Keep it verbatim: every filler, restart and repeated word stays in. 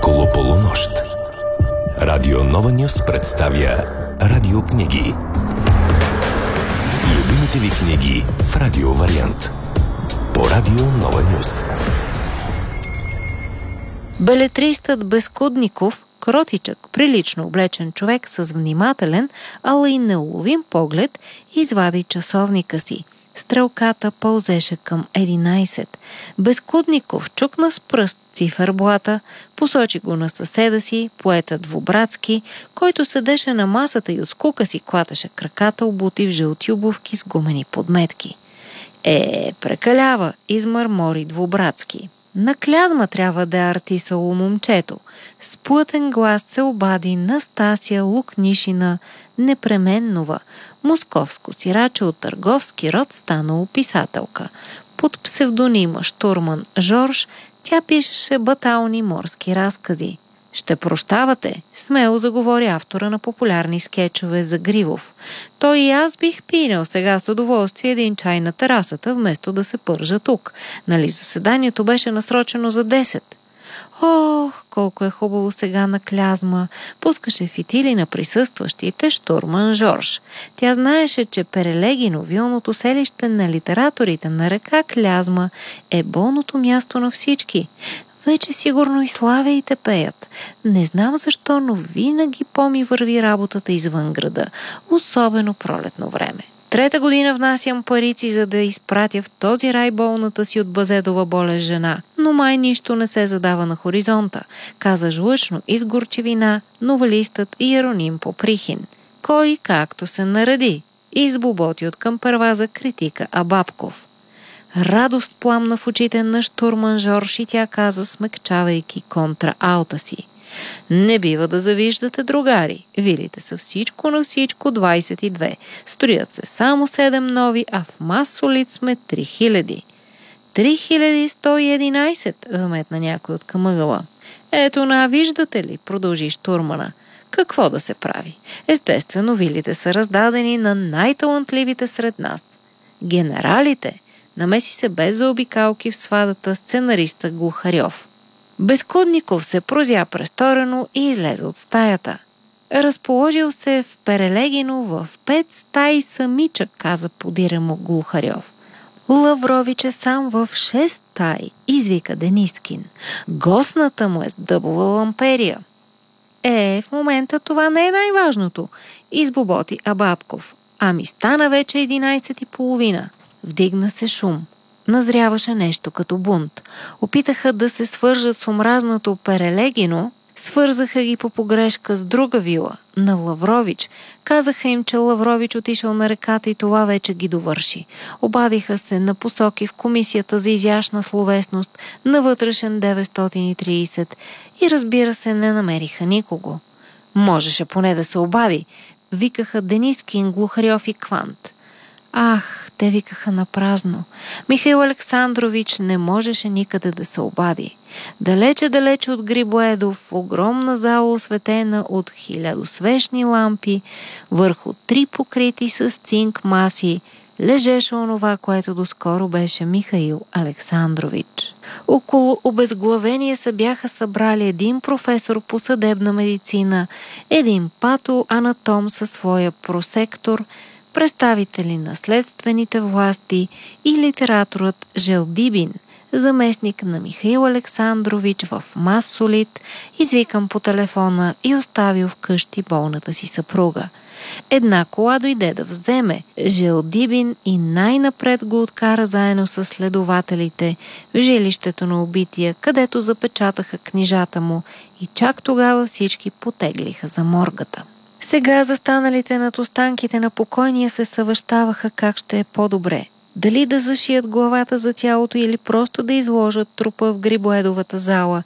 Около полунощ. Радио Нова Нюс представя радиокниги. Любимите ви книги в радио вариант. По Радио Нова Нюс. Белетристът Безкудников, кротичък, прилично облечен човек с внимателен, ала и неуловим поглед, извади часовника си. Стрелката пълзеше към единайсет. Безкудников чукна с пръст циферблата, посочи го на съседа си, поетът Двубратски, който седеше на масата и от скука си клатеше краката, обути в жълти обувки с гумени подметки. Е, прекалява, измърмори Двубратски. На клязма трябва да е артисало момчето. С плътен глас се обади Настасия Лукнишина Непременнова, московско сираче от търговски род, станало писателка. Под псевдонима Штурман Жорж тя пишеше батални морски разкази. Ще прощавате, смело заговори автора на популярни скетчове за Гривов. Той и аз бих пинал сега с удоволствие един чай на терасата, вместо да се пържа тук. Нали заседанието беше насрочено за десет? Ох, колко е хубаво сега на клязма. Пускаше фитили на присъстващите Штурман Жорж. Тя знаеше, че Перелегино, вилното селище на литераторите на река Клязма, е болното място на всички. Вече сигурно и славеите пеят. Не знам защо, но винаги по-ми върви работата извън града, особено пролетно време. Трета година внасям парици, за да изпратя в този рай болната си от базедова болест жена, но май нищо не се задава на хоризонта, каза жлъчно и с горчевина новелистът Иероним Поприхин. Кой както се нареди, избоботи от към първаза критика Абабков. Радост пламна в очите на Штурман Жорж и тя каза, смекчавайки контра-алта си. Не бива да завиждате, другари. Вилите са всичко на всичко двайсет и две. Строят се само седем нови, а в Масолит сме три хиляди. три хиляди сто и единайсет, вметна някой от камъгъла. Ето на, виждате ли, продължи Штурмана. Какво да се прави? Естествено, вилите са раздадени на най-талантливите сред нас. Генералите. Намеси се без заобикалки в свадата сценариста Глухарьов. Безкудников се прозя престорено и излезе от стаята. Разположил се в Перелегино в пет стаи самичък, каза подиремо Глухарьов. Лаврович е сам в шест стаи, извика Денискин. Гостната му е с дъбова ламперия. Е, в момента това не е най-важното, избоботи Абабков. Ами стана вече единайсет и половина. Вдигна се шум. Назряваше нещо като бунт. Опитаха да се свържат с омразното Перелегино, свързаха ги по погрешка с друга вила, на Лаврович. Казаха им, че Лаврович отишъл на реката и това вече ги довърши. Обадиха се на посоки в комисията за изящна словесност на вътрешен деветстотин и трийсет и разбира се не намериха никого. Можеше поне да се обади, викаха Денискин, Глухарьов и Квант. Ах, те викаха на празно. Михаил Александрович не можеше никъде да се обади. Далече-далече от Грибоедов, в огромна зала, осветена от хилядосвещни лампи, върху три покрити с цинк маси, лежеше онова, което доскоро беше Михаил Александрович. Около обезглавения се бяха събрали един професор по съдебна медицина, един патоанатом със своя просектор, представители на следствените власти и литераторът Желдибин, заместник на Михаил Александрович в Масолит, извикан по телефона и оставил вкъщи болната си съпруга. Една кола дойде да вземе Желдибин и най-напред го откара заедно с следователите в жилището на убития, където запечатаха книжата му и чак тогава всички потеглиха за моргата. Сега застаналите над останките на покойния се съвещаваха как ще е по-добре. Дали да зашият главата за тялото или просто да изложат трупа в Грибоедовата зала